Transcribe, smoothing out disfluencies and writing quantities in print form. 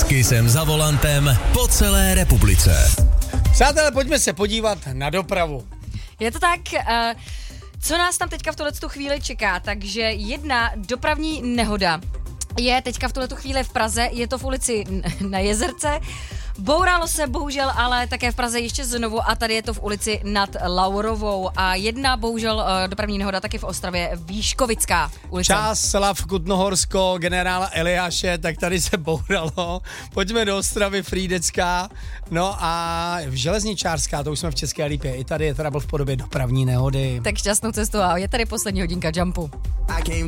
Kysem za volantem po celé republice. Přátelé, pojďme se podívat na dopravu. Je to tak, co nás tam teďka v tuhletu chvíli čeká, takže jedna dopravní nehoda je teďka v tuhletu chvíli v Praze, je to v ulici na Jezerce. Bouralo se bohužel, ale také v Praze ještě znovu a tady je to v ulici nad Laurovou a jedna bohužel dopravní nehoda taky v Ostravě, Výškovická ulice. Čáslav, Kutnohorsko, generála Eliáše, tak tady se bouralo. Pojďme do Ostravy, Frýdecká, no a Železničářská, to už jsme v České Lípě, i tady je trouble v podobě dopravní nehody. Tak šťastnou cestu a je tady poslední hodinka Jumpu.